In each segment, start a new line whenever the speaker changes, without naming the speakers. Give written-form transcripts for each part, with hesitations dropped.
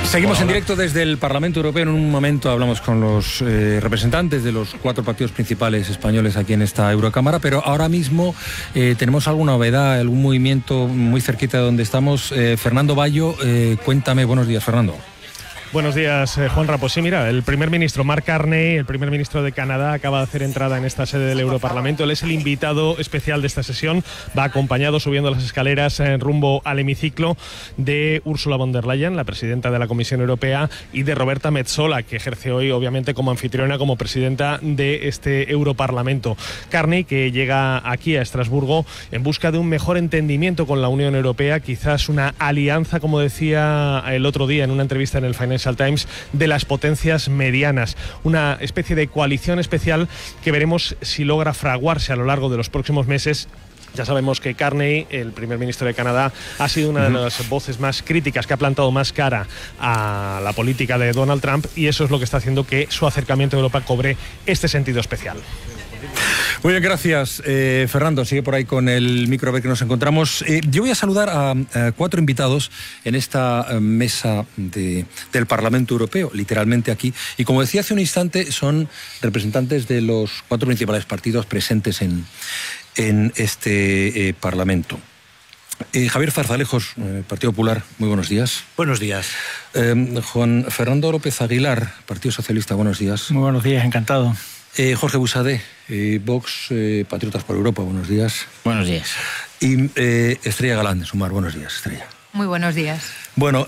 Seguimos en directo desde el Parlamento Europeo. En un momento hablamos con los representantes de los 4 partidos principales españoles aquí en esta Eurocámara, pero ahora mismo tenemos alguna novedad, algún movimiento muy cerquita de donde estamos. Fernando Bayo, cuéntame. Buenos días, Fernando.
Buenos días, Juanra. Pues sí, mira, el primer ministro Mark Carney, el primer ministro de Canadá, acaba de hacer entrada en esta sede del Europarlamento. Él es el invitado especial de esta sesión. Va acompañado, subiendo las escaleras rumbo al hemiciclo, de Ursula von der Leyen, la presidenta de la Comisión Europea, y de Roberta Metsola, que ejerce hoy, obviamente, como anfitriona, como presidenta de este Europarlamento. Carney, que llega aquí a Estrasburgo en busca de un mejor entendimiento con la Unión Europea, quizás una alianza, como decía el otro día en una entrevista en el Financial Times, de las potencias medianas, una especie de coalición especial que veremos si logra fraguarse a lo largo de los próximos meses. Ya sabemos que Carney, el primer ministro de Canadá, ha sido una de las voces más críticas, que ha plantado más cara a la política de Donald Trump, y eso es lo que está haciendo que su acercamiento a Europa cobre este sentido especial.
Muy bien, gracias, Fernando. Sigue por ahí con el micro, a ver que nos encontramos. Yo voy a saludar a 4 invitados en esta mesa del Parlamento Europeo, literalmente aquí. Y como decía hace un instante, son representantes de los 4 principales partidos presentes en este Parlamento. Javier Zarzalejos, Partido Popular, muy buenos días.
Buenos días.
Juan Fernando López Aguilar, Partido Socialista, buenos días.
Muy buenos días, encantado.
Jorge Buxadé, Vox, Patriotas por Europa, buenos días.
Buenos días.
Y Estrella Galán de Sumar, buenos días, Estrella.
Muy buenos días.
Bueno,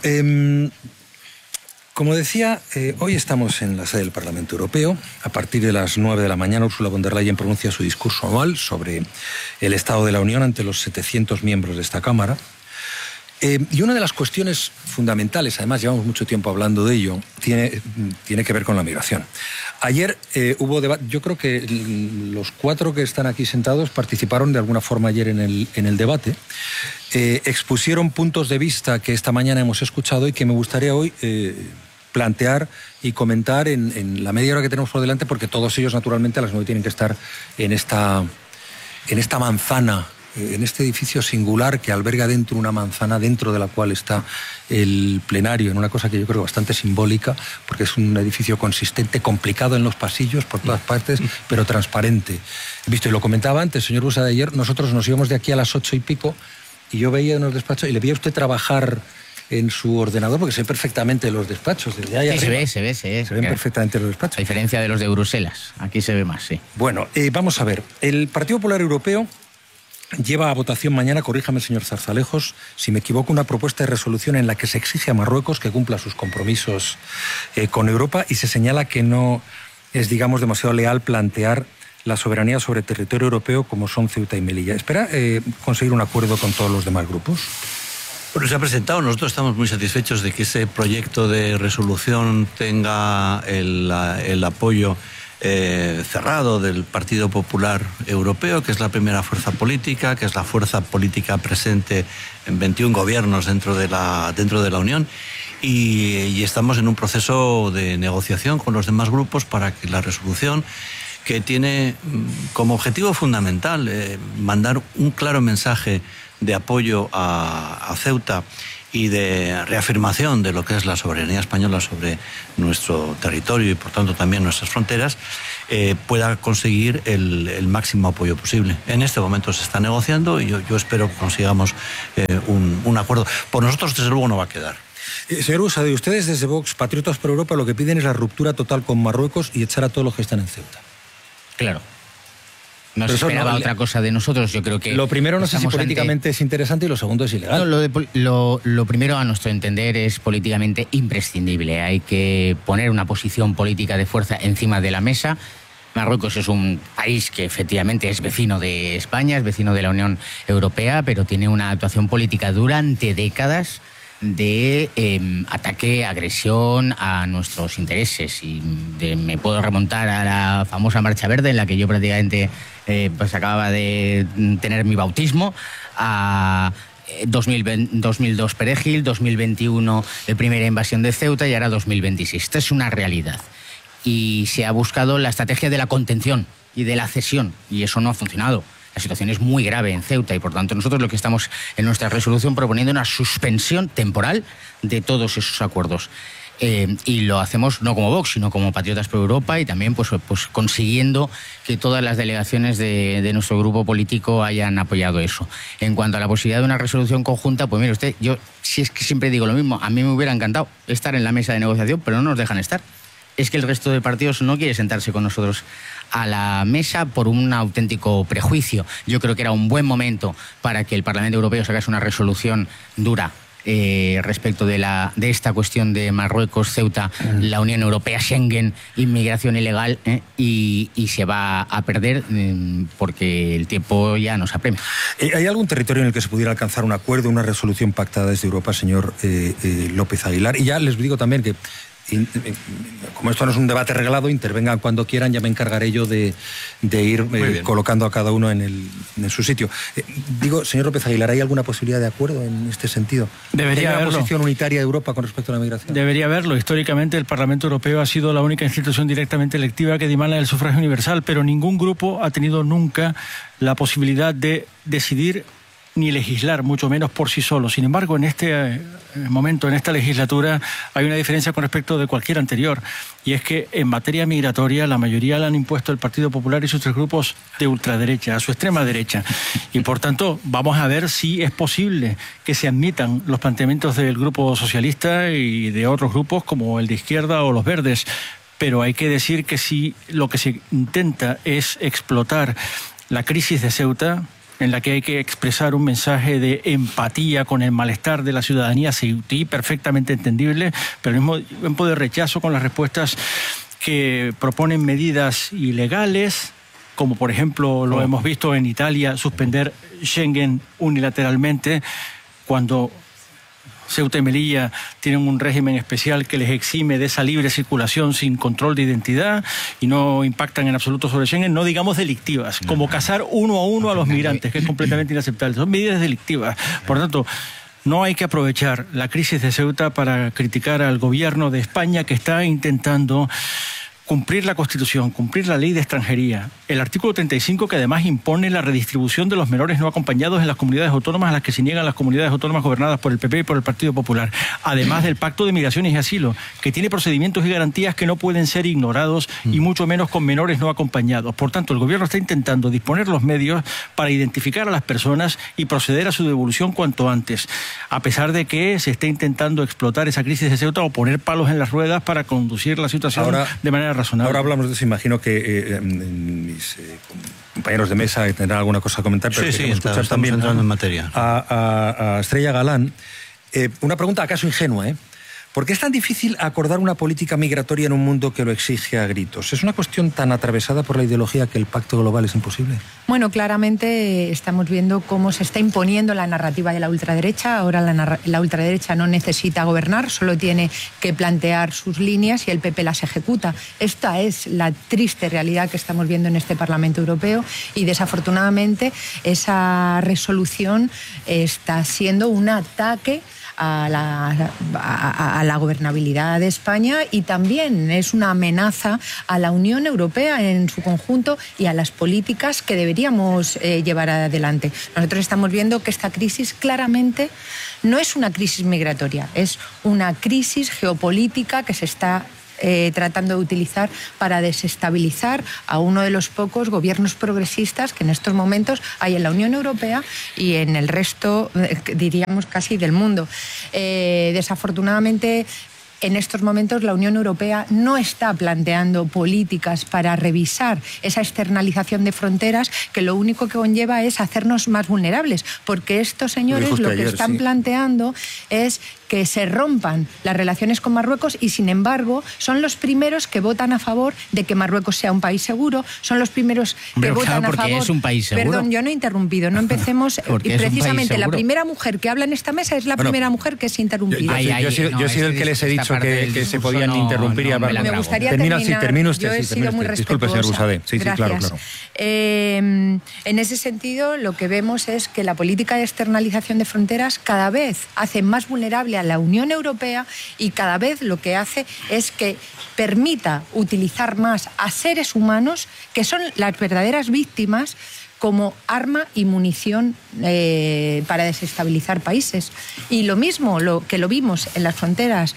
como decía, hoy estamos en la sede del Parlamento Europeo. A partir de las 9 de la mañana, Ursula von der Leyen pronuncia su discurso anual sobre el Estado de la Unión ante los 700 miembros de esta Cámara. Y una de las cuestiones fundamentales, además llevamos mucho tiempo hablando de ello, tiene que ver con la migración. Ayer hubo debate. Yo creo que los 4 que están aquí sentados participaron de alguna forma ayer en el debate. Expusieron puntos de vista que esta mañana hemos escuchado y que me gustaría hoy plantear y comentar en la media hora que tenemos por delante, porque todos ellos naturalmente a las 9 tienen que estar en esta manzana, en este edificio singular que alberga dentro una manzana, dentro de la cual está el plenario, en una cosa que yo creo bastante simbólica, porque es un edificio consistente, complicado en los pasillos por todas partes, pero transparente. Visto, y lo comentaba antes, señor Buxadé, ayer nosotros nos íbamos de aquí a las 8 y pico, y yo veía en los despachos, y le veía a usted trabajar en su ordenador, porque se ve perfectamente los despachos. Desde ahí
sí, se ve. Se
ven perfectamente los despachos.
A diferencia de los de Bruselas, aquí se ve más, sí.
Bueno, vamos a ver. El Partido Popular Europeo lleva a votación mañana, corríjame, señor Zarzalejos, si me equivoco, una propuesta de resolución en la que se exige a Marruecos que cumpla sus compromisos con Europa, y se señala que no es, digamos, demasiado leal plantear la soberanía sobre territorio europeo como son Ceuta y Melilla. ¿Espera conseguir un acuerdo con todos los demás grupos?
Bueno, se ha presentado. Nosotros estamos muy satisfechos de que ese proyecto de resolución tenga el apoyo cerrado del Partido Popular Europeo, que es la primera fuerza política, que es la fuerza política presente en 21 gobiernos dentro de la Unión, y estamos en un proceso de negociación con los demás grupos para que la resolución, que tiene como objetivo fundamental mandar un claro mensaje de apoyo a Ceuta y de reafirmación de lo que es la soberanía española sobre nuestro territorio y por tanto también nuestras fronteras, pueda conseguir el máximo apoyo posible. En este momento se está negociando y yo espero que consigamos un acuerdo. Por nosotros, desde luego, no va a quedar.
Señor Buxadé, ustedes desde Vox, Patriotas por Europa, lo que piden es la ruptura total con Marruecos y echar a todos los que están en Ceuta.
Claro. No se esperaba otra cosa de nosotros, yo creo que...
Lo primero, no sé si políticamente es interesante, y lo segundo es ilegal.
No, lo primero, a nuestro entender, es políticamente imprescindible. Hay que poner una posición política de fuerza encima de la mesa. Marruecos es un país que efectivamente es vecino de España, es vecino de la Unión Europea, pero tiene una actuación política durante décadas de ataque, agresión a nuestros intereses. Y me puedo remontar a la famosa Marcha Verde, en la que yo prácticamente pues acababa de tener mi bautismo, a 2002 Perejil, 2021 primera invasión de Ceuta y ahora 2026. Esta es una realidad. Y se ha buscado la estrategia de la contención y de la cesión, y eso no ha funcionado. La situación es muy grave en Ceuta y, por tanto, nosotros lo que estamos en nuestra resolución proponiendo una suspensión temporal de todos esos acuerdos. Y lo hacemos no como Vox, sino como Patriotas por Europa, y también pues consiguiendo que todas las delegaciones de nuestro grupo político hayan apoyado eso. En cuanto a la posibilidad de una resolución conjunta, pues mire usted, yo si es que siempre digo lo mismo, a mí me hubiera encantado estar en la mesa de negociación, pero no nos dejan estar. Es que el resto de partidos no quiere sentarse con nosotros a la mesa por un auténtico prejuicio. Yo creo que era un buen momento para que el Parlamento Europeo sacase una resolución dura respecto de esta cuestión de Marruecos, Ceuta, la Unión Europea, Schengen, inmigración ilegal, y se va a perder porque el tiempo ya nos apremia.
¿Hay algún territorio en el que se pudiera alcanzar un acuerdo, una resolución pactada desde Europa, señor López Aguilar? Y ya les digo también que, como esto no es un debate reglado, intervengan cuando quieran, ya me encargaré yo de ir colocando a cada uno en su sitio. Digo, señor López Aguilar, ¿hay alguna posibilidad de acuerdo en este sentido?
Debería haberlo.
¿Hay una posición unitaria de Europa con respecto a la migración?
Debería haberlo. Históricamente el Parlamento Europeo ha sido la única institución directamente electiva que dimana el sufragio universal, pero ningún grupo ha tenido nunca la posibilidad de decidir ni legislar, mucho menos por sí solo. Sin embargo, en este momento, en esta legislatura, hay una diferencia con respecto de cualquier anterior, y es que en materia migratoria la mayoría la han impuesto el Partido Popular y sus tres grupos de ultraderecha, a su extrema derecha. Y por tanto, vamos a ver si es posible que se admitan los planteamientos del Grupo Socialista y de otros grupos como el de Izquierda o los Verdes. Pero hay que decir que si lo que se intenta es explotar la crisis de Ceuta, en la que hay que expresar un mensaje de empatía con el malestar de la ciudadanía ceutí, perfectamente entendible, pero al mismo tiempo de rechazo con las respuestas que proponen medidas ilegales, como por ejemplo lo hemos visto en Italia, suspender Schengen unilateralmente, cuando Ceuta y Melilla tienen un régimen especial que les exime de esa libre circulación sin control de identidad y no impactan en absoluto sobre Schengen, no digamos delictivas, como cazar uno a uno a los migrantes, que es completamente inaceptable. Son medidas delictivas. Por tanto, no hay que aprovechar la crisis de Ceuta para criticar al gobierno de España, que está intentando cumplir la Constitución, cumplir la ley de extranjería, el artículo 35, que además impone la redistribución de los menores no acompañados en las comunidades autónomas a las que se niegan las comunidades autónomas gobernadas por el PP y por el Partido Popular, además del Pacto de Migraciones y Asilo, que tiene procedimientos y garantías que no pueden ser ignorados, y mucho menos con menores no acompañados. Por tanto, el gobierno está intentando disponer los medios para identificar a las personas y proceder a su devolución cuanto antes, a pesar de que se está intentando explotar esa crisis de Ceuta o poner palos en las ruedas para conducir la situación de manera razonable.
Ahora hablamos de eso, imagino que mis compañeros de mesa tendrán alguna cosa a comentar, pero
sí,
escuchar también
entrando en materia.
A Estrella Galán. Una pregunta acaso ingenua, ¿por qué es tan difícil acordar una política migratoria en un mundo que lo exige a gritos? ¿Es una cuestión tan atravesada por la ideología que el pacto global es imposible?
Bueno, claramente estamos viendo cómo se está imponiendo la narrativa de la ultraderecha. Ahora la ultraderecha no necesita gobernar, solo tiene que plantear sus líneas y el PP las ejecuta. Esta es la triste realidad que estamos viendo en este Parlamento Europeo, y desafortunadamente esa resolución está siendo un ataque a la gobernabilidad de España, y también es una amenaza a la Unión Europea en su conjunto y a las políticas que deberíamos llevar adelante. Nosotros estamos viendo que esta crisis claramente no es una crisis migratoria, es una crisis geopolítica que se está tratando de utilizar para desestabilizar a uno de los pocos gobiernos progresistas que en estos momentos hay en la Unión Europea y en el resto, diríamos, casi del mundo. Desafortunadamente, en estos momentos la Unión Europea no está planteando políticas para revisar esa externalización de fronteras, que lo único que conlleva es hacernos más vulnerables, porque estos señores lo que están planteando es que se rompan las relaciones con Marruecos, y sin embargo son los primeros que votan a favor de que Marruecos sea un país seguro, son los primeros que votan a favor.
Es un país seguro.
Perdón, yo no he interrumpido, no empecemos. Y precisamente la primera mujer que habla en esta mesa es la primera mujer que es interrumpida.
Yo he sido el que les he dicho que se podían interrumpir y hablar.
Me gustaría terminar.
Termina usted.
Yo he sido muy respetuosa.
Disculpe, señor Busadé. Sí, claro.
En ese sentido, lo que vemos es que la política de externalización de fronteras cada vez hace más vulnerable a la Unión Europea, y cada vez lo que hace es que permita utilizar más a seres humanos, que son las verdaderas víctimas, como arma y munición para desestabilizar países. Y lo mismo que lo vimos en las fronteras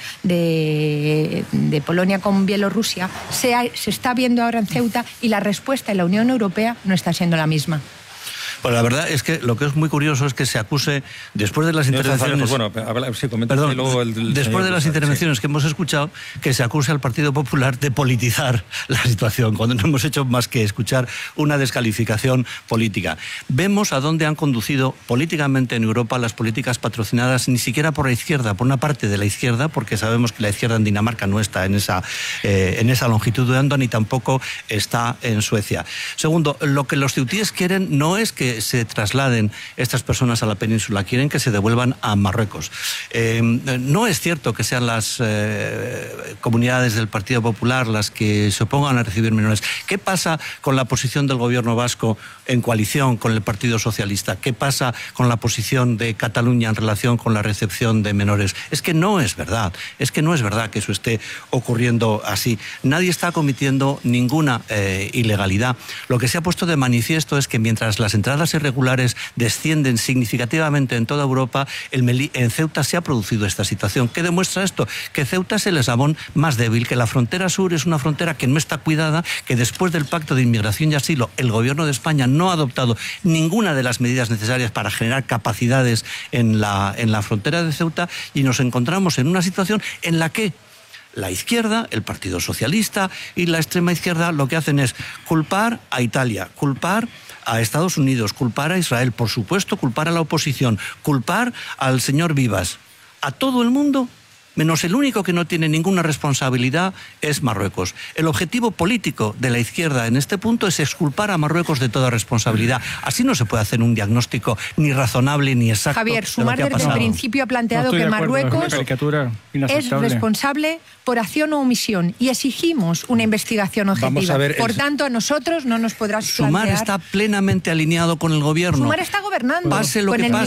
de Polonia con Bielorrusia, se está viendo ahora en Ceuta, y la respuesta en la Unión Europea no está siendo la misma.
Pues la verdad es que lo que es muy curioso es que se acuse, después de las intervenciones... después de las intervenciones que hemos escuchado, que se acuse al Partido Popular de politizar la situación, cuando no hemos hecho más que escuchar una descalificación política. Vemos a dónde han conducido políticamente en Europa las políticas patrocinadas ni siquiera por la izquierda, por una parte de la izquierda, porque sabemos que la izquierda en Dinamarca no está en esa longitud de onda, ni tampoco está en Suecia. Segundo, lo que los ceutíes quieren no es que se trasladen estas personas a la península, quieren que se devuelvan a Marruecos. No es cierto que sean las comunidades del Partido Popular las que se opongan a recibir menores. ¿Qué pasa con la posición del gobierno vasco en coalición con el Partido Socialista? ¿Qué pasa con la posición de Cataluña en relación con la recepción de menores? Es que no es verdad, que eso esté ocurriendo así. Nadie está cometiendo ninguna ilegalidad. Lo que se ha puesto de manifiesto es que mientras las entradas irregulares descienden significativamente en toda Europa, en Ceuta se ha producido esta situación. ¿Qué demuestra esto? Que Ceuta es el eslabón más débil, que la frontera sur es una frontera que no está cuidada, que después del Pacto de Inmigración y Asilo el gobierno de España no ha adoptado ninguna de las medidas necesarias para generar capacidades en la frontera de Ceuta, y nos encontramos en una situación en la que la izquierda, el Partido Socialista y la extrema izquierda lo que hacen es culpar a Italia, culpar a Estados Unidos, culpar a Israel, por supuesto, culpar a la oposición, culpar al señor Vivas, a todo el mundo, menos el único que no tiene ninguna responsabilidad es Marruecos. El objetivo político de la izquierda en este punto es exculpar a Marruecos de toda responsabilidad. Así no se puede hacer un diagnóstico ni razonable ni exacto.
Javier, Sumar desde el principio ha planteado que Marruecos es responsable por acción o omisión, y exigimos una investigación objetiva. Por tanto, a nosotros no nos podrás plantear...
Sumar está plenamente alineado con el gobierno.
Sumar está gobernando.
Pase lo que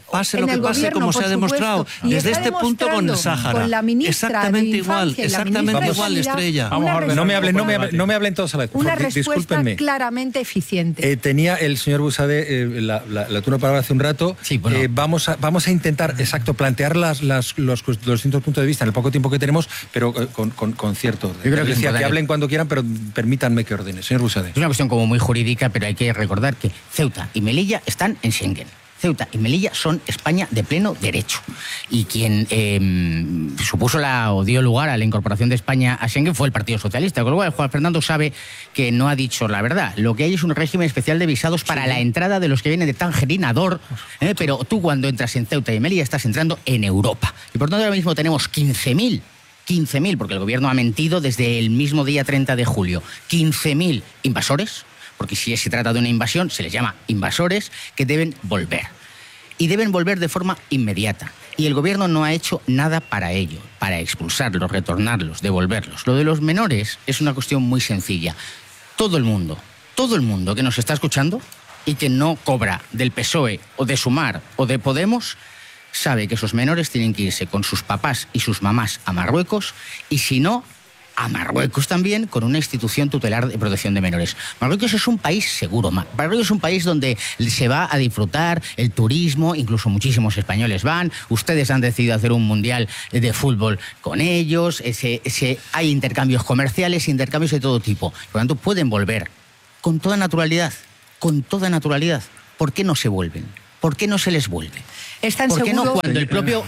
pase, como se ha demostrado desde este punto con el Sáhara.
Con la ministra
exactamente igual, Estrella.
Vamos a ver, no me hablen todos a la vez.
Una respuesta claramente eficiente.
Tenía el señor Buxade la turno para hablar hace un rato.
Sí, bueno.
Vamos a intentar, plantear los distintos puntos de vista en el poco tiempo que tenemos, pero con cierto orden.
Yo creo que
decía que hablen cuando quieran, pero permítanme que ordene. Señor Buxade.
Es una cuestión como muy jurídica, pero hay que recordar que Ceuta y Melilla están en Schengen. Ceuta y Melilla son España de pleno derecho. Y quien supuso o dio lugar a la incorporación de España a Schengen fue el Partido Socialista. Con lo cual, Juan Fernando sabe que no ha dicho la verdad. Lo que hay es un régimen especial de visados para la entrada de los que vienen de Tangerinador, pero tú cuando entras en Ceuta y Melilla estás entrando en Europa. Y por tanto ahora mismo tenemos 15.000, porque el gobierno ha mentido desde el mismo día 30 de julio, 15.000 invasores, porque si se trata de una invasión, se les llama invasores, que deben volver. Y deben volver de forma inmediata. Y el gobierno no ha hecho nada para ello, para expulsarlos, retornarlos, devolverlos. Lo de los menores es una cuestión muy sencilla. Todo el mundo que nos está escuchando y que no cobra del PSOE o de Sumar o de Podemos, sabe que esos menores tienen que irse con sus papás y sus mamás a Marruecos, y si no, a Marruecos también, con una institución tutelar de protección de menores. Marruecos es un país seguro. Marruecos es un país donde se va a disfrutar el turismo, incluso muchísimos españoles van. Ustedes han decidido hacer un mundial de fútbol con ellos. Hay intercambios comerciales, intercambios de todo tipo. Por lo tanto, pueden volver con toda naturalidad. Con toda naturalidad. ¿Por qué no se vuelven? ¿Por qué no se les vuelve? ¿Por qué no cuando el propio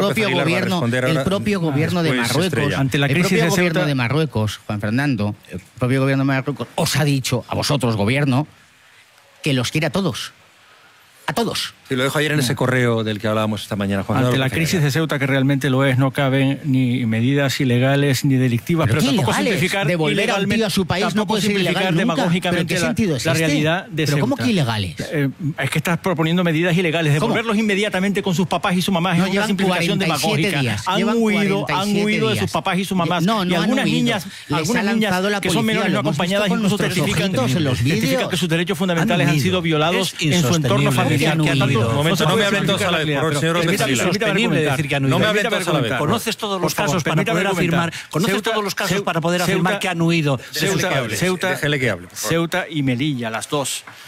gobierno de Marruecos,
ante la crisis
el propio gobierno de Marruecos, Juan Fernando, el propio gobierno de Marruecos os ha dicho a vosotros, gobierno, que los quiere a todos? A todos.
Sí, lo dejo ayer en ese correo del que hablábamos esta mañana, Juan.
Ante la crisis de Ceuta, que realmente lo es, no caben ni medidas ilegales ni delictivas, pero tampoco simplificar
devolver a un tío a su país no puede ser ilegal
demagógicamente la realidad de Ceuta.
¿Pero cómo que ilegales?
Es que estás proponiendo medidas ilegales, devolverlos inmediatamente con sus papás y sus mamás. Es una simplificación demagógica. Han huido de sus papás y sus mamás. Y algunas niñas que son menores no acompañadas incluso testifican que sus derechos fundamentales han sido violados en su entorno familiar.
Un momento, no me hablen todos a la vez, por señor Ortega.
Es insostenible decir que han huido.
No me hablen todos a la vez.
Conoces todos los casos para poder afirmar. Conoces todos los casos para poder afirmar que han huido.
Déjele que hable.
Ceuta y Melilla, las dos,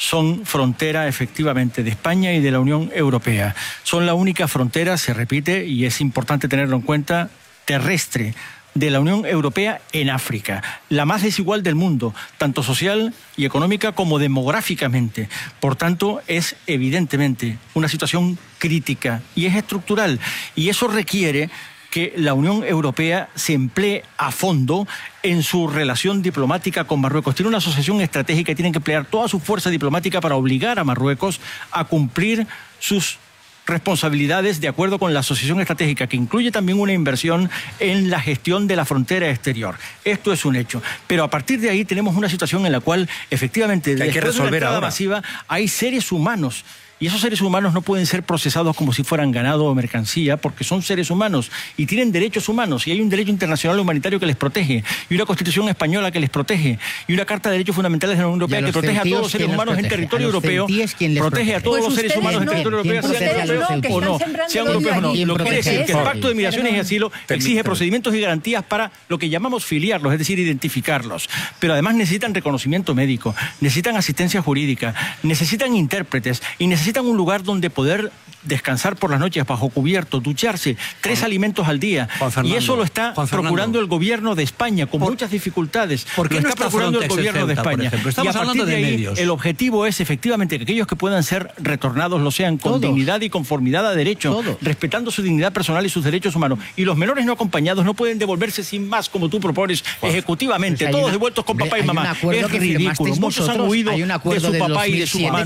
son frontera efectivamente de España y de la Unión Europea. Son la única frontera, se repite, y es importante tenerlo en cuenta, terrestre de la Unión Europea en África, la más desigual del mundo, tanto social y económica como demográficamente. Por tanto, es evidentemente una situación crítica y es estructural, y eso requiere que la Unión Europea se emplee a fondo en su relación diplomática con Marruecos. Tiene una asociación estratégica y tienen que emplear toda su fuerza diplomática para obligar a Marruecos a cumplir sus responsabilidades de acuerdo con la asociación estratégica, que incluye también una inversión en la gestión de la frontera exterior. Esto es un hecho. Pero a partir de ahí tenemos una situación en la cual efectivamente
que hay que resolver
de una entrada
ahora
masiva hay seres humanos. Y esos seres humanos no pueden ser procesados como si fueran ganado o mercancía, porque son seres humanos y tienen derechos humanos, y hay un derecho internacional humanitario que les protege, y una Constitución española que les protege, y una Carta de Derechos Fundamentales de la Unión Europea que protege a todos los seres humanos en territorio europeo, protege a todos los seres humanos en territorio europeo, sean europeos o no, sean europeos o no. Lo que quiere decir que el Pacto de Migraciones y Asilo exige procedimientos y garantías para lo que llamamos filiarlos, es decir, identificarlos. Pero además necesitan reconocimiento médico, necesitan asistencia jurídica, necesitan intérpretes y necesitan un lugar donde poder descansar por las noches bajo cubierto, ducharse, 3 alimentos al día. Y eso lo está procurando el gobierno de España con muchas dificultades.
¿Por qué
lo
no
está
está
procurando
Frontex
el gobierno de
en Ceuta,
España?
por ejemplo? Estamos hablando de medios.
El objetivo es efectivamente que aquellos que puedan ser retornados lo sean con dignidad y conformidad a derecho, respetando su dignidad personal y sus derechos humanos. Y los menores no acompañados no pueden devolverse sin más, como tú propones, ejecutivamente, todos devueltos con papá y mamá. Es ridículo. Muchos han huido de su papá y de su mamá.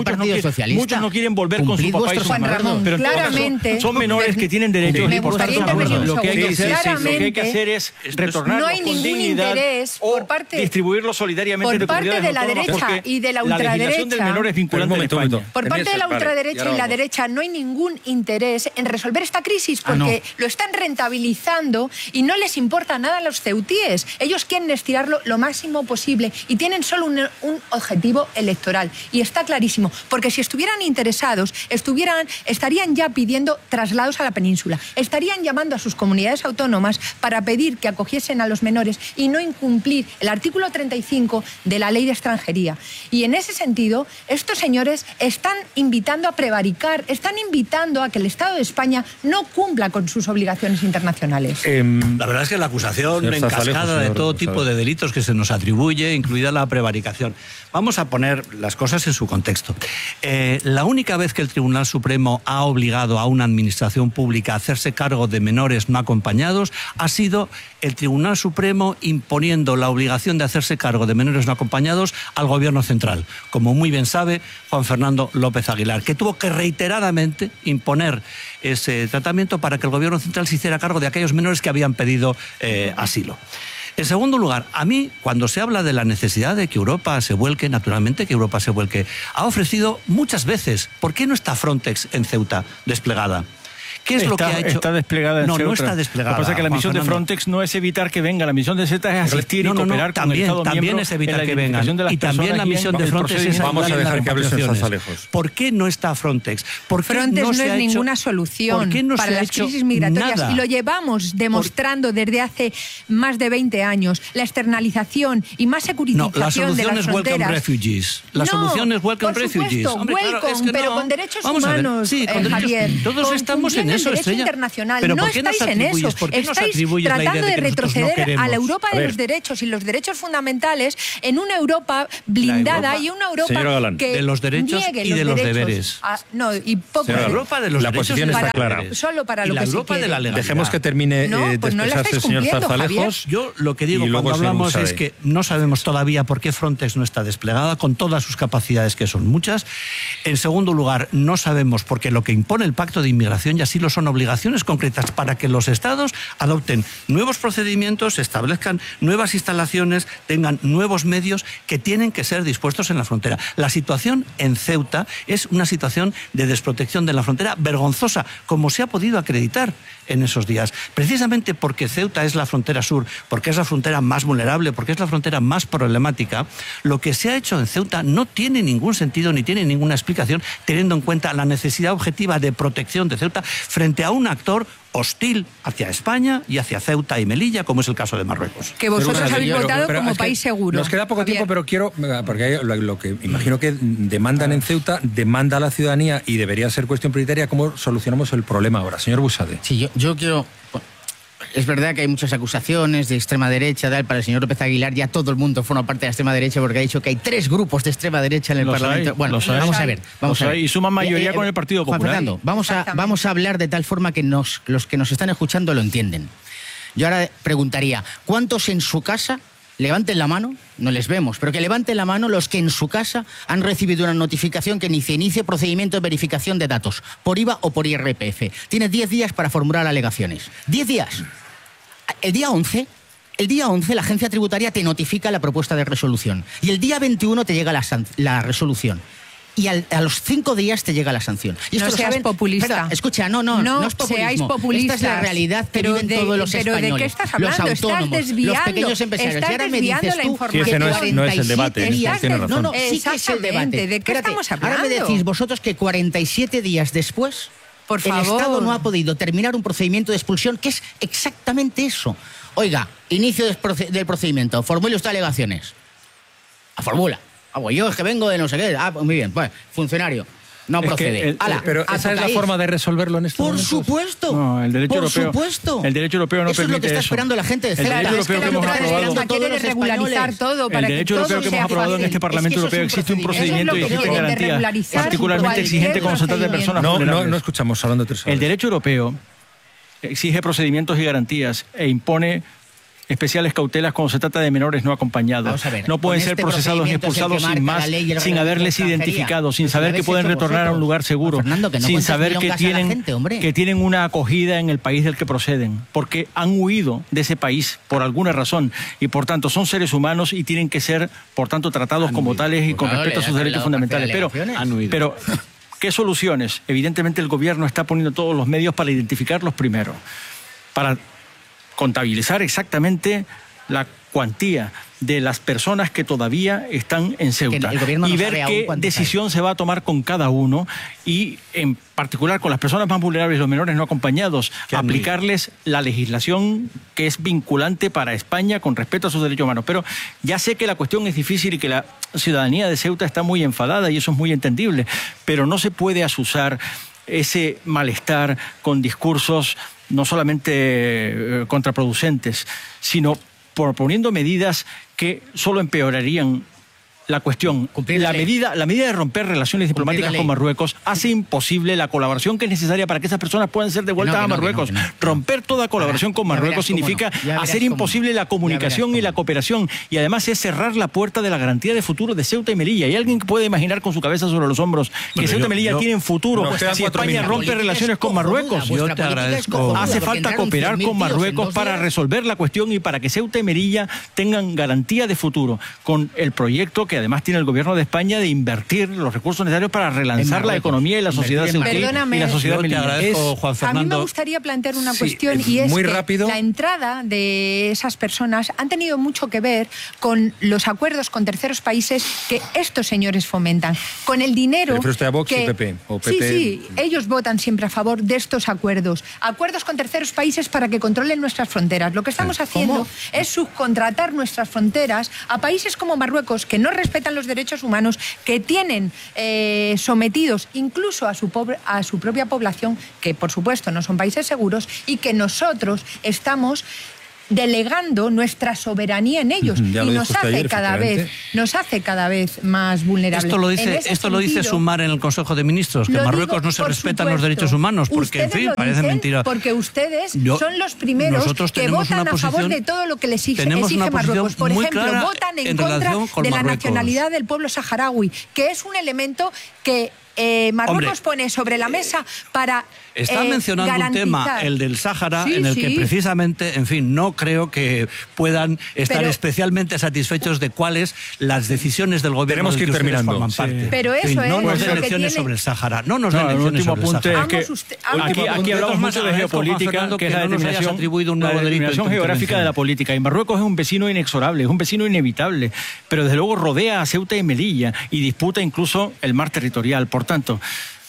Muchos no quieren volver con su papá y su mamá. Pero son menores que tienen derechos y por tanto lo que hay que hacer es retornarlos con dignidad o distribuirlos solidariamente
por parte de la derecha y de la ultraderecha.
La legislación del menor es vinculante en España.
Por parte de la ultraderecha y la derecha no hay ningún interés en resolver esta crisis porque lo están rentabilizando y no les importa nada a los ceutíes. Ellos quieren estirarlo lo máximo posible y tienen solo un objetivo electoral. Y está clarísimo, porque si estuvieran interesados, estarían ya pidiendo traslados a la península, estarían llamando a sus comunidades autónomas para pedir que acogiesen a los menores y no incumplir el artículo 35 de la Ley de Extranjería. Y en ese sentido, estos señores están invitando a prevaricar, están invitando a que el Estado de España no cumpla con sus obligaciones internacionales.
La verdad es que la acusación encascada de todo tipo de delitos que se nos atribuye, incluida la prevaricación. Vamos a poner las cosas en su contexto. La única vez que el Tribunal Supremo ha obligado a una administración pública a hacerse cargo de menores no acompañados ha sido el Tribunal Supremo imponiendo la obligación de hacerse cargo de menores no acompañados al Gobierno central, como muy bien sabe Juan Fernando López Aguilar, que tuvo que reiteradamente imponer ese tratamiento para que el Gobierno central se hiciera cargo de aquellos menores que habían pedido asilo. En segundo lugar, a mí, cuando se habla de la necesidad de que Europa se vuelque, naturalmente que Europa se vuelque, ha ofrecido muchas veces. ¿Por qué no está Frontex en Ceuta desplegada? ¿Qué es lo que ha hecho?
Está desplegada en Ceuta.
No está desplegada.
Lo que pasa es que la misión de Frontex no es evitar que venga, la misión de Ceuta es asistir y cooperar con el Estado
también
miembro
es evitar que vengan. Y también la misión de Frontex es
vamos a dejar que hable Zarzalejos.
¿Por qué no está Frontex?
Frontex no es ninguna solución para las crisis migratorias y lo llevamos demostrando desde hace más de 20 años. La externalización y más securitización de las fronteras.
La solución es welcome refugees.
Hombre, welcome, pero con derechos humanos,
sí, con
Javier.
Todos estamos en eso, Estrella.
Pero no estáis en eso. Estáis tratando de retroceder a la Europa de los derechos y los derechos fundamentales en una Europa blindada y una Europa que
de los derechos y de los deberes.
No, y poco.
La Europa de los
la posición está clara.
Solo para lo
la
que
Europa de la legalidad.
Dejemos que termine de expresarse el señor Zarzalejos.
Yo lo que digo cuando hablamos es que no sabemos todavía por qué Frontex no está desplegada con todas sus capacidades, que son muchas. En segundo lugar, no sabemos porque lo que impone el Pacto de Inmigración y Asilo son obligaciones concretas para que los Estados adopten nuevos procedimientos, establezcan nuevas instalaciones, tengan nuevos medios que tienen que ser dispuestos en la frontera. La situación en Ceuta es una situación de desprotección de la frontera vergonzosa, como se ha podido acreditar en esos días. Precisamente porque Ceuta es la frontera sur, porque es la frontera más vulnerable, porque es la frontera más problemática, lo que se ha hecho en Ceuta no tiene ningún sentido ni tiene ninguna explicación, teniendo en cuenta la necesidad objetiva de protección de Ceuta frente a un actor hostil hacia España y hacia Ceuta y Melilla, como es el caso de Marruecos.
Que vosotros habéis votado como país seguro.
Nos queda poco tiempo, pero quiero, porque lo que imagino que demandan en Ceuta, demanda a la ciudadanía y debería ser cuestión prioritaria, ¿cómo solucionamos el problema ahora? Señor Buxade.
Sí, yo quiero... Es verdad que hay muchas acusaciones de extrema derecha, tal. Para el señor López Aguilar ya todo el mundo forma parte de la extrema derecha porque ha dicho que hay 3 grupos de extrema derecha en el Parlamento. Bueno, vamos a ver.
Y suman mayoría con el Partido Popular.
Juan Fernando, vamos a hablar de tal forma que los que nos están escuchando lo entienden. Yo ahora preguntaría, ¿cuántos en su casa, levanten la mano, no les vemos, pero que levanten la mano los que en su casa han recibido una notificación que inicie procedimiento de verificación de datos, por IVA o por IRPF? Tienes 10 días para formular alegaciones. 10 días. El día 11 la agencia tributaria te notifica la propuesta de resolución y el día 21 te llega la resolución. Y a los 5 días te llega la sanción. Y esto
no seas populista.
Espera, escucha, no es populismo.
Seáis populistas.
Esta es la realidad que viven todos los españoles.
¿Pero de qué estás hablando?
Los autónomos, los pequeños empresarios.
Estás desviando la información.
Sí, ese no es el debate. Tiene razón.
No, sí que es el debate.
¿De qué estamos hablando?
Ahora me decís vosotros que 47 días después...
Por favor.
El Estado no ha podido terminar un procedimiento de expulsión que es exactamente eso. Oiga, inicio del procedimiento, formule usted alegaciones. A formula. Pues yo es que vengo de no sé qué. Pues muy bien, pues, funcionario. No procede.
Pero esa es la forma de resolverlo en estos momentos.
Por supuesto.
No, el derecho europeo.
Por supuesto.
El derecho europeo no
eso
permite
es lo que está esperando la gente de Ceuta.
El derecho europeo que hemos aprobado.
Quiere regularizar todo para
el derecho europeo que hemos aprobado en este Parlamento Europeo existe un procedimiento y existen garantías particularmente exigente cuando se trata de personas vulnerables.
No escuchamos hablando de 3 horas.
El derecho europeo exige procedimientos y garantías e impone especiales cautelas cuando se trata de menores no acompañados. No pueden ser procesados ni expulsados sin haberles identificado, sin saber que pueden retornar a un lugar seguro, sin saber que tienen una acogida en el país del que proceden, porque han huido de ese país por alguna razón y por tanto son seres humanos y tienen que ser por tanto tratados como tales y con respeto a sus derechos fundamentales. Pero ¿qué soluciones? Evidentemente el gobierno está poniendo todos los medios para identificarlos primero, para contabilizar exactamente la cuantía de las personas que todavía están en Ceuta y ver qué decisión se va a tomar con cada uno y en particular con las personas más vulnerables, los menores no acompañados, aplicarles la legislación que es vinculante para España con respecto a sus derechos humanos. Pero ya sé que la cuestión es difícil y que la ciudadanía de Ceuta está muy enfadada y eso es muy entendible, pero no se puede asusar ese malestar con discursos no solamente contraproducentes, sino proponiendo medidas que solo empeorarían la cuestión. La medida de romper relaciones diplomáticas con Marruecos hace imposible la colaboración que es necesaria para que esas personas puedan ser devueltas a Marruecos. Romper toda colaboración con Marruecos significa hacer imposible la comunicación y la cooperación, y además es cerrar la puerta de la garantía de futuro de Ceuta y Melilla. ¿Hay alguien que puede imaginar con su cabeza sobre los hombros que Ceuta y Melilla tienen futuro si España rompe relaciones con Marruecos?
Yo te agradezco.
Hace falta cooperar con Marruecos para resolver la cuestión y para que Ceuta y Melilla tengan garantía de futuro con el proyecto que además tiene el gobierno de España de invertir los recursos necesarios para relanzar la economía y la sociedad ceutín y la sociedad melillense.
A mí me gustaría plantear una cuestión y es que la entrada de esas personas han tenido mucho que ver con los acuerdos con terceros países que estos señores fomentan, con el dinero.
¿Pero usted a Vox y PP? ¿O PP?
Sí, ellos votan siempre a favor de estos acuerdos con terceros países para que controlen nuestras fronteras. Lo que estamos haciendo es subcontratar nuestras fronteras a países como Marruecos, que no respetan los derechos humanos, que tienen sometidos incluso a su propia población, que por supuesto no son países seguros, y que nosotros estamos delegando nuestra soberanía en ellos y nos hace cada vez más vulnerables.
Esto lo dice Sumar en el Consejo de Ministros, que en Marruecos no se respetan los derechos humanos, porque en fin, parece mentira.
Porque ustedes son los primeros que votan a favor de todo lo que les exige Marruecos. Por ejemplo, votan en contra de la nacionalidad del pueblo saharaui, que es un elemento que Marruecos pone sobre la mesa para
está mencionando
garantizar.
Un tema, el del Sáhara, en el que precisamente, en fin, no creo que puedan estar especialmente satisfechos de cuáles las decisiones del gobierno
tenemos que ir terminando.
Forman parte.
Pero eso
no nos den
lecciones
tiene... sobre el Sáhara. No nos den lecciones sobre el Sáhara.
Aquí hablamos mucho de geopolítica, que es la determinación geográfica de la política. Y Marruecos es un vecino inexorable, es un vecino inevitable, pero desde luego rodea a Ceuta y Melilla y disputa incluso el mar territorial. Por tanto,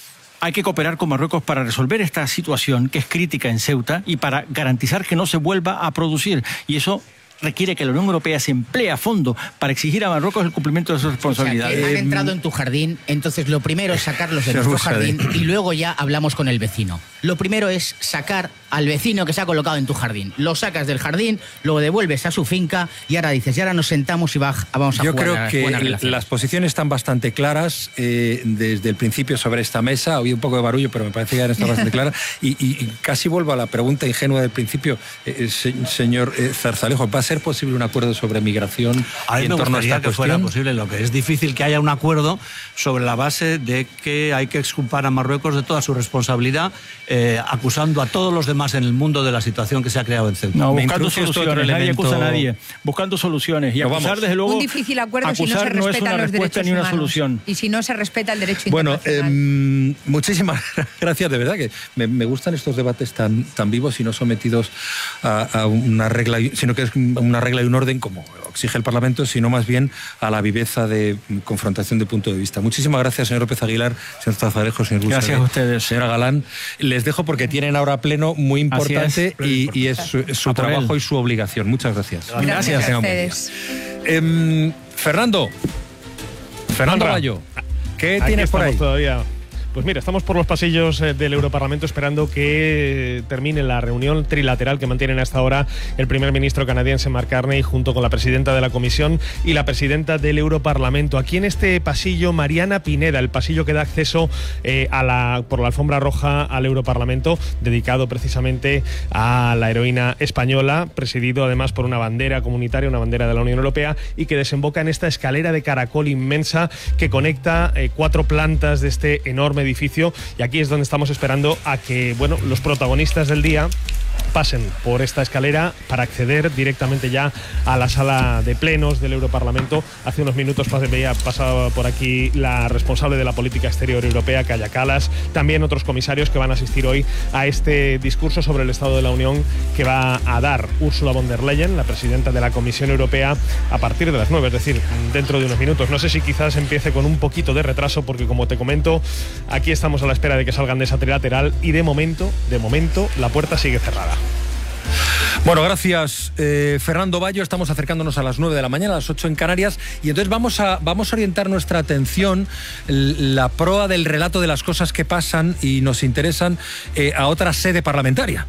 Hay que cooperar con Marruecos para resolver esta situación que es crítica en Ceuta y para garantizar que no se vuelva a producir. Y eso requiere que la Unión Europea se emplee a fondo para exigir a Marruecos el cumplimiento de sus responsabilidades.
O sea, que han entrado en tu jardín, entonces lo primero es sacarlos de nuestro jardín y luego ya hablamos con el vecino. Lo primero es sacar al vecino que se ha colocado en tu jardín. Lo sacas del jardín, lo devuelves a su finca y ahora dices, y ahora nos sentamos y vamos a jugar.
Yo creo que las posiciones están bastante claras desde el principio sobre esta mesa. Había un poco de barullo, pero me parece que ya está bastante clara. Y casi vuelvo a la pregunta ingenua del principio, señor Zarzalejo. ¿Va a ser posible un acuerdo sobre migración?
A mí me gustaría que fuera posible. Lo que es difícil que haya un acuerdo sobre la base de que hay que exculpar a Marruecos de toda su responsabilidad, acusando a todos los demás en el mundo de la situación que se ha creado en Ceuta.
No, buscando soluciones, nadie acusa a nadie. Buscando soluciones. Y acusar, desde luego,
un difícil acuerdo si no se respetan los derechos humanos.
Solución.
Y si no se respeta el derecho internacional.
Bueno, muchísimas gracias, de verdad, que me gustan estos debates tan vivos y no sometidos a una regla, sino que es una regla y un orden como exige el Parlamento, sino más bien a la viveza de confrontación de punto de vista. Muchísimas gracias, señor López Aguilar, señor Zarzalejo, señor Bussaré.
Gracias a ustedes.
Señora Galán, les dejo porque tienen ahora pleno muy importante y es su trabajo y su obligación. Muchas gracias.
Gracias a ustedes.
Fernando Bayo, ¿qué tienes por ahí?
Todavía. Pues mira, estamos por los pasillos del Europarlamento esperando que termine la reunión trilateral que mantienen hasta ahora el primer ministro canadiense Mark Carney junto con la presidenta de la Comisión y la presidenta del Europarlamento. Aquí en este pasillo, Mariana Pineda, el pasillo que da acceso por la alfombra roja al Europarlamento, dedicado precisamente a la heroína española, presidido además por una bandera comunitaria, una bandera de la Unión Europea, y que desemboca en esta escalera de caracol inmensa que conecta 4 plantas de este enorme edificio, y aquí es donde estamos esperando a que los protagonistas del día pasen por esta escalera para acceder directamente ya a la sala de plenos del Europarlamento. Hace unos minutos pasaba por aquí la responsable de la política exterior europea, Kaja Kallas, también otros comisarios que van a asistir hoy a este discurso sobre el Estado de la Unión que va a dar Ursula von der Leyen, la presidenta de la Comisión Europea, a partir de las 9, es decir, dentro de unos minutos. No sé si quizás empiece con un poquito de retraso porque, como te comento, aquí estamos a la espera de que salgan de esa trilateral y de momento, la puerta sigue cerrada.
Bueno, gracias, Fernando Bayo. Estamos acercándonos a las 9 de la mañana, a las 8 en Canarias, y entonces vamos a orientar nuestra atención, la proa del relato de las cosas que pasan y nos interesan, a otra sede parlamentaria,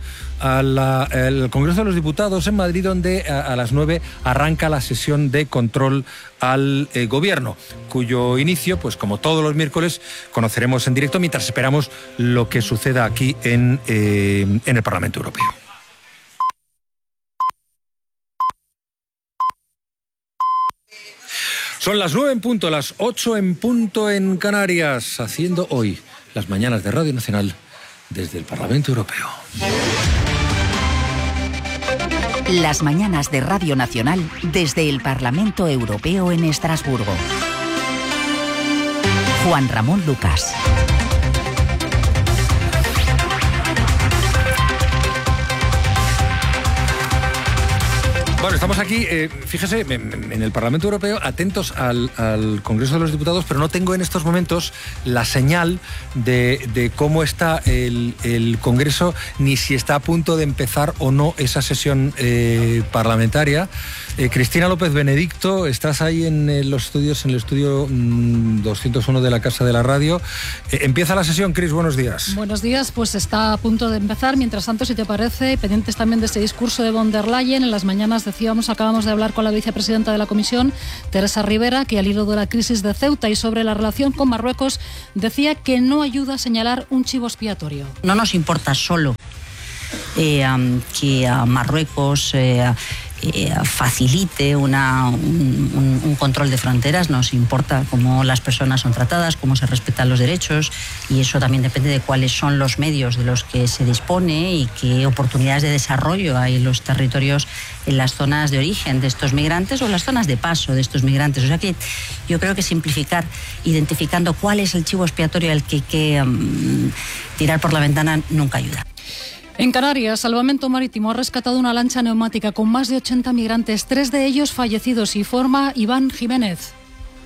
al Congreso de los Diputados en Madrid, donde a las 9 arranca la sesión de control al Gobierno, cuyo inicio, pues como todos los miércoles, conoceremos en directo mientras esperamos lo que suceda aquí en el Parlamento Europeo. Son las 9 en punto, las 8 en punto en Canarias, haciendo hoy las mañanas de Radio Nacional desde el Parlamento Europeo.
Las mañanas de Radio Nacional desde el Parlamento Europeo en Estrasburgo. Juan Ramón Lucas.
Bueno, estamos aquí, fíjese, en el Parlamento Europeo, atentos al Congreso de los Diputados, pero no tengo en estos momentos la señal de cómo está el Congreso, ni si está a punto de empezar o no esa sesión parlamentaria. Cristina López Benedicto, estás ahí en los estudios, en el estudio 201 de la Casa de la Radio. Empieza la sesión, Cris, buenos días.
Buenos días, pues está a punto de empezar. Mientras tanto, si te parece, pendientes también de ese discurso de von der Leyen, en las mañanas acabamos de hablar con la vicepresidenta de la Comisión, Teresa Rivera, que al hilo de la crisis de Ceuta y sobre la relación con Marruecos, decía que no ayuda a señalar un chivo expiatorio.
No nos importa solo que Marruecos facilite un control de fronteras, nos importa cómo las personas son tratadas, cómo se respetan los derechos, y eso también depende de cuáles son los medios de los que se dispone y qué oportunidades de desarrollo hay en los territorios, en las zonas de origen de estos migrantes o en las zonas de paso de estos migrantes. O sea que yo creo que simplificar, identificando cuál es el chivo expiatorio al que hay que tirar por la ventana, nunca ayuda.
En Canarias, Salvamento Marítimo ha rescatado una lancha neumática con más de 80 migrantes, 3 de ellos fallecidos, y forma Iván Jiménez.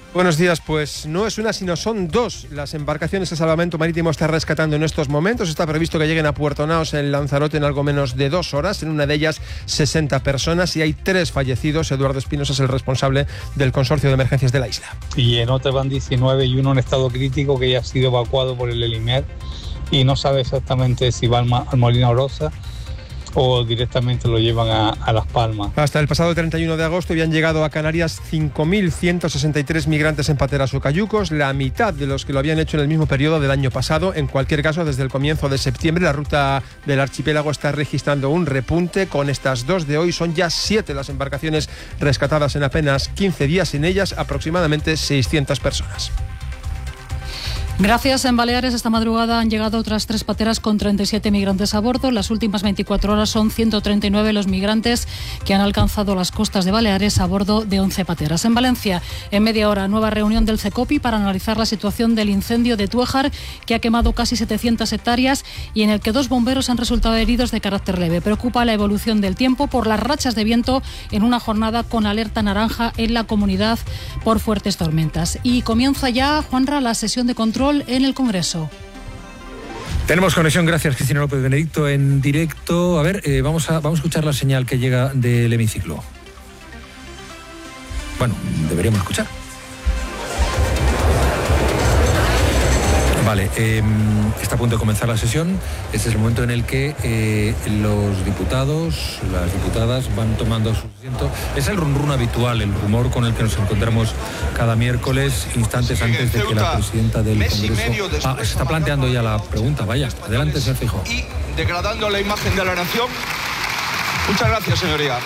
Buenos días, pues no es una, sino son dos las embarcaciones que Salvamento Marítimo está rescatando en estos momentos. Está previsto que lleguen a Puerto Naos en Lanzarote en algo menos de 2 horas. En una de ellas 60 personas y hay 3 fallecidos. Eduardo Espinosa es el responsable del consorcio de emergencias de la isla.
Y en otra van 19 y uno en estado crítico que ya ha sido evacuado por el Elimer y no sabe exactamente si va al Molino Orosa o directamente lo llevan a Las Palmas.
Hasta el pasado 31 de agosto habían llegado a Canarias 5.163 migrantes en pateras o cayucos, la mitad de los que lo habían hecho en el mismo periodo del año pasado. En cualquier caso, desde el comienzo de septiembre, la ruta del archipiélago está registrando un repunte. Con estas 2 de hoy son ya 7 las embarcaciones rescatadas en apenas 15 días. En ellas, aproximadamente 600 personas.
Gracias. En Baleares esta madrugada han llegado otras 3 pateras con 37 migrantes a bordo. Las últimas 24 horas son 139 los migrantes que han alcanzado las costas de Baleares a bordo de 11 pateras. En Valencia, en media hora, nueva reunión del CECOPI para analizar la situación del incendio de Tuéjar, que ha quemado casi 700 hectáreas y en el que 2 bomberos han resultado heridos de carácter leve. Preocupa la evolución del tiempo por las rachas de viento en una jornada con alerta naranja en la comunidad por fuertes tormentas. Y comienza ya, Juanra, la sesión de control en el Congreso.
Tenemos conexión, gracias Cristina López Benedicto en directo. A ver, vamos a escuchar la señal que llega del hemiciclo. Bueno, deberíamos escuchar. Vale, está a punto de comenzar la sesión. Este es el momento en el que los diputados, las diputadas van tomando su asiento. Es el run habitual, el rumor con el que nos encontramos cada miércoles, instantes antes de que la presidenta del Congreso... se está planteando ya la pregunta, vaya. Adelante, señor Feijóo.
Y degradando la imagen de la nación. Muchas gracias, señoría.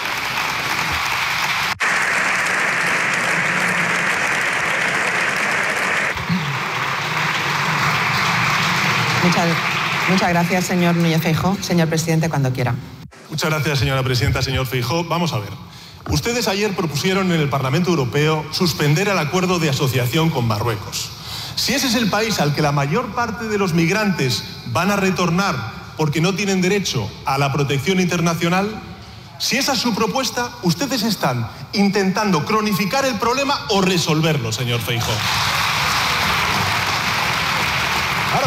Muchas gracias, señor Núñez Feijóo. Señor presidente, cuando quiera.
Muchas gracias, señora presidenta. Señor Feijóo, vamos a ver. Ustedes ayer propusieron en el Parlamento Europeo suspender el acuerdo de asociación con Marruecos. Si ese es el país al que la mayor parte de los migrantes van a retornar porque no tienen derecho a la protección internacional, si esa es su propuesta, ustedes están intentando cronificar el problema o resolverlo, señor Feijóo. Claro.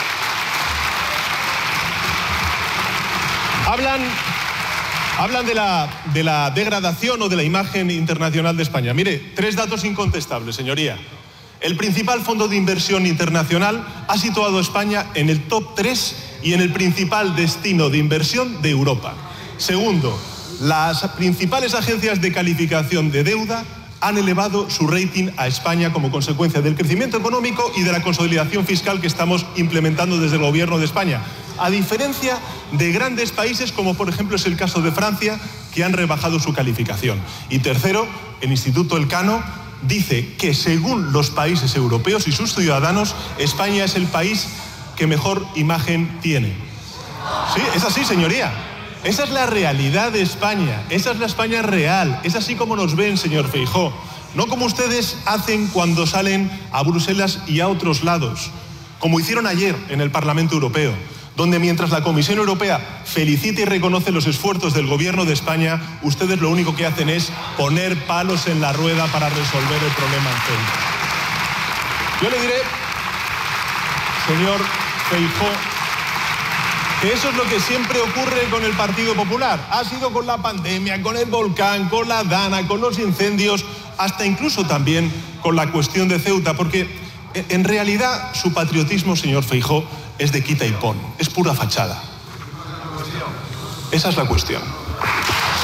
Hablan de la degradación o de la imagen internacional de España. Mire, 3 datos incontestables, señoría. El principal fondo de inversión internacional ha situado a España en el top 3 y en el principal destino de inversión de Europa. Segundo, las principales agencias de calificación de deuda han elevado su rating a España como consecuencia del crecimiento económico y de la consolidación fiscal que estamos implementando desde el Gobierno de España, a diferencia de grandes países como por ejemplo es el caso de Francia, que han rebajado su calificación. Y tercero, el Instituto Elcano dice que según los países europeos y sus ciudadanos, España es el país que mejor imagen tiene. Sí, es así, señoría. Esa es la realidad de España, esa es la España real, es así como nos ven, señor Feijóo. No como ustedes hacen cuando salen a Bruselas y a otros lados, como hicieron ayer en el Parlamento Europeo, donde mientras la Comisión Europea felicita y reconoce los esfuerzos del Gobierno de España, ustedes lo único que hacen es poner palos en la rueda para resolver el problema en Ceuta. Yo le diré, señor Feijóo, que eso es lo que siempre ocurre con el Partido Popular. Ha sido con la pandemia, con el volcán, con la Dana, con los incendios, hasta incluso también con la cuestión de Ceuta, porque en realidad su patriotismo, señor Feijóo, es de quita y pon, es pura fachada. Esa es la cuestión.